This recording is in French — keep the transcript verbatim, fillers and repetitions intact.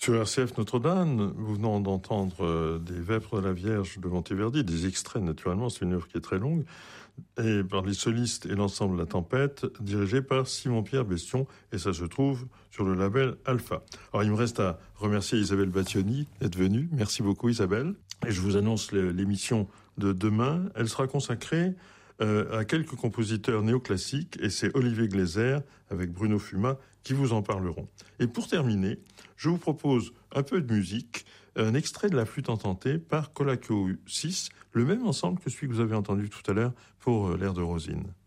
Sur R C F Notre-Dame, nous venons d'entendre euh, des Vêpres de la Vierge de Monteverdi, des extraits naturellement, c'est une œuvre qui est très longue, et par les solistes et l'ensemble de la Tempête, dirigé par Simon-Pierre Bestion, et ça se trouve sur le label Alpha. Alors il me reste à remercier Isabelle Battioni d'être venue. Merci beaucoup Isabelle. Et je vous annonce l'émission de demain. Elle sera consacrée euh, à quelques compositeurs néoclassiques, et c'est Olivier Gleiser avec Bruno Fuma qui vous en parleront. Et pour terminer, je vous propose un peu de musique, un extrait de la flûte ententée par Colacao six, le même ensemble que celui que vous avez entendu tout à l'heure pour l'air de Rosine.